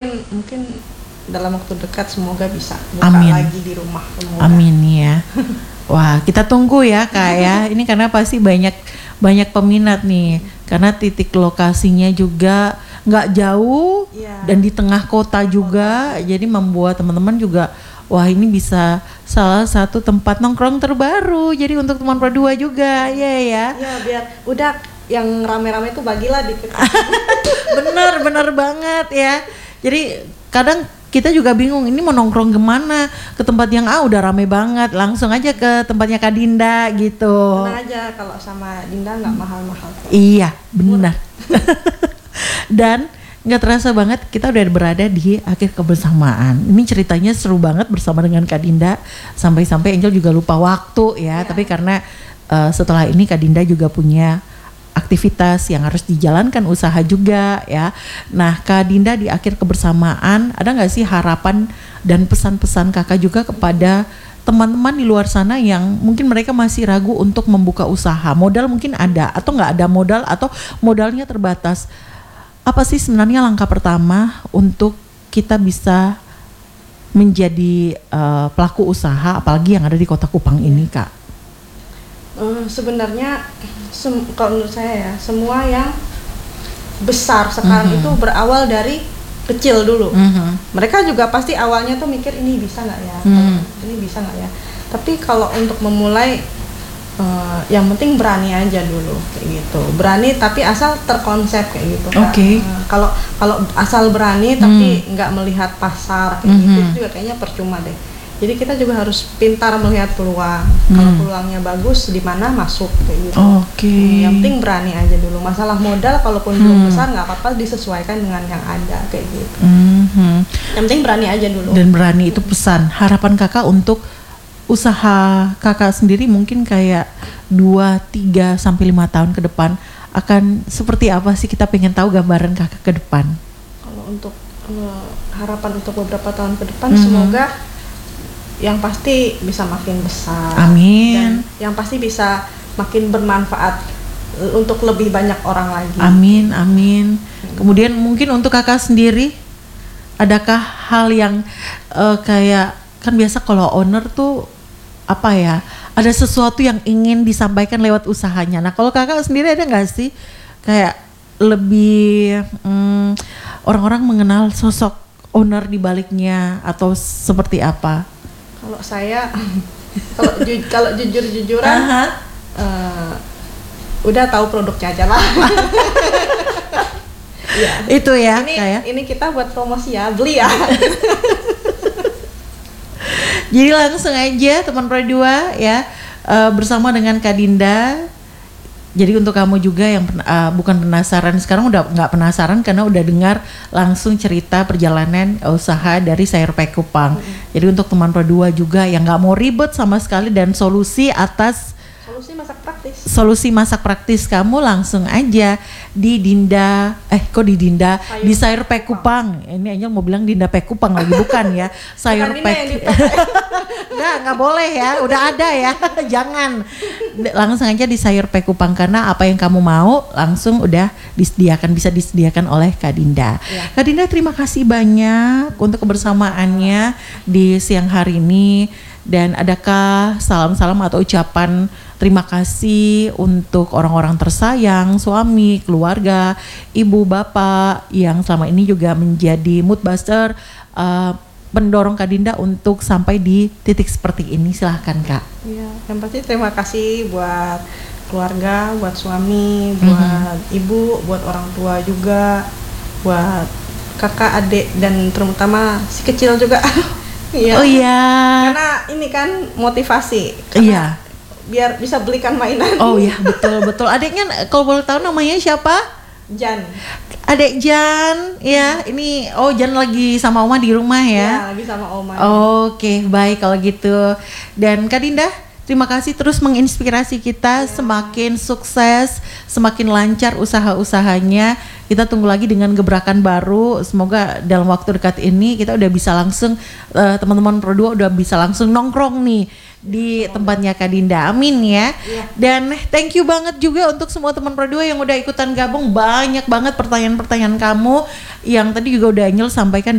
mungkin dalam waktu dekat semoga bisa buka Amin. lagi di rumah. Semoga. Amin ya. Wah, kita tunggu ya Kak ya. Ini karena pasti banyak peminat nih. Karena titik lokasinya juga nggak jauh dan di tengah kota juga. Jadi membuat teman-teman juga, wah ini bisa salah satu tempat nongkrong terbaru. Jadi untuk teman Pro 2 juga, ya. Ya biar udah yang rame-rame itu bagilah dikit. Bener banget ya. Jadi kadang kita juga bingung ini mau nongkrong kemana, ke tempat yang udah rame banget, langsung aja ke tempatnya Kak Dinda gitu. Tenang aja, kalau sama Dinda nggak mahal-mahal. Iya benar. Dan nggak terasa banget kita udah berada di akhir kebersamaan. Ini ceritanya seru banget bersama dengan Kak Dinda, sampai-sampai Angel juga lupa waktu ya. Tapi karena setelah ini Kak Dinda juga punya aktivitas yang harus dijalankan, usaha juga ya. Nah Kak Dinda di akhir kebersamaan ada nggak sih harapan dan pesan-pesan kakak juga kepada teman-teman di luar sana yang mungkin mereka masih ragu untuk membuka usaha, modal mungkin ada atau nggak ada modal atau modalnya terbatas. Apa sih sebenarnya langkah pertama untuk kita bisa menjadi pelaku usaha apalagi yang ada di Kota Kupang ini Kak? Sebenarnya kalau menurut saya ya, semua yang besar sekarang itu berawal dari kecil dulu. Mereka juga pasti awalnya tuh mikir ini bisa nggak ya, ini bisa nggak ya. Tapi kalau untuk memulai, yang penting berani aja dulu kayak gitu. Berani tapi asal terkonsep kayak gitu. Oke. Kalau asal berani tapi nggak melihat pasar kayak gitu, itu juga kayaknya percuma deh. Jadi kita juga harus pintar melihat peluang. Kalau peluangnya bagus, di mana masuk kayak gitu. Yang penting berani aja dulu. Masalah modal kalaupun belum besar nggak apa-apa, disesuaikan dengan yang ada kayak gitu. Yang penting berani aja dulu. Dan berani itu pesan. Harapan kakak untuk usaha kakak sendiri mungkin kayak 2, 3 sampai 5 tahun ke depan akan seperti apa sih? Kita pengen tahu gambaran kakak ke depan. Kalau untuk harapan untuk beberapa tahun ke depan, semoga yang pasti bisa makin besar. Amin. Dan yang pasti bisa makin bermanfaat untuk lebih banyak orang lagi. Amin. Kemudian mungkin untuk kakak sendiri, adakah hal yang kayak, kan biasa kalau owner tuh apa ya, ada sesuatu yang ingin disampaikan lewat usahanya. Nah kalau kakak sendiri ada nggak sih kayak lebih orang-orang mengenal sosok owner di baliknya atau seperti apa? Kalau saya, kalau jujur-jujuran, udah tahu produknya aja lah. Ya. Itu ya. Ini kita buat promosi ya, beli ya. Jadi langsung aja teman Pro 2 ya, bersama dengan Kak Dinda. Jadi untuk kamu juga yang bukan penasaran, sekarang udah nggak penasaran karena udah dengar langsung cerita perjalanan usaha dari Sayur Pek Kupang. Jadi untuk teman Pro 2 juga yang nggak mau ribet sama sekali dan solusi masak praktis kamu langsung aja di Dinda, di Sayur Pek Kupang. Ini Angel mau bilang Dinda Pek Kupang lagi, bukan ya. Sayur Pek. Nggak boleh ya, udah ada ya. Jangan. Langsung aja di Sayur Pek Kupang karena apa yang kamu mau langsung udah bisa disediakan oleh Kak Dinda. Ya. Kak Dinda terima kasih banyak untuk kebersamaannya di siang hari ini. Dan adakah salam-salam atau ucapan terima kasih untuk orang-orang tersayang, suami, keluarga, ibu, bapak yang selama ini juga menjadi mood booster, pendorong Kak Dinda untuk sampai di titik seperti ini. Silahkan Kak. Ya, yang pasti terima kasih buat keluarga, buat suami, buat ibu, buat orang tua juga, buat kakak, adik, dan terutama si kecil juga. Iya. Oh iya. Karena ini kan motivasi. Iya. Biar bisa belikan mainan. Oh iya, betul. Adiknya kalau boleh tahu namanya siapa? Jan. Adik Jan, ya. Ini Jan lagi sama Oma di rumah ya. Iya, lagi sama Oma. Oke, baik kalau gitu. Dan Kak Dinda, terima kasih terus menginspirasi kita, semakin sukses, semakin lancar usaha-usahanya. Kita tunggu lagi dengan gebrakan baru. Semoga dalam waktu dekat ini kita udah bisa langsung, teman-teman Pro 2 udah bisa langsung nongkrong nih di tempatnya Kak Dinda. Amin ya. Dan thank you banget juga untuk semua teman Pro 2 yang udah ikutan gabung. Banyak banget pertanyaan-pertanyaan kamu yang tadi juga udah Angel sampaikan